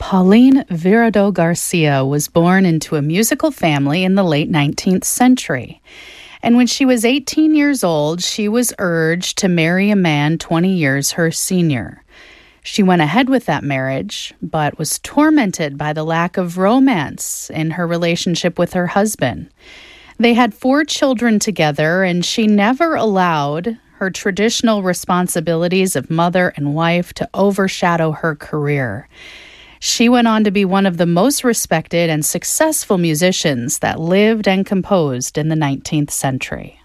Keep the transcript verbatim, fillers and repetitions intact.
Pauline Virado Garcia was born into a musical family in the late nineteenth century. And when she was eighteen years old, she was urged to marry a man twenty years her senior. She went ahead with that marriage, but was tormented by the lack of romance in her relationship with her husband. They had four children together, and she never allowed her traditional responsibilities of mother and wife to overshadow her career. She went on to be one of the most respected and successful musicians that lived and composed in the nineteenth century.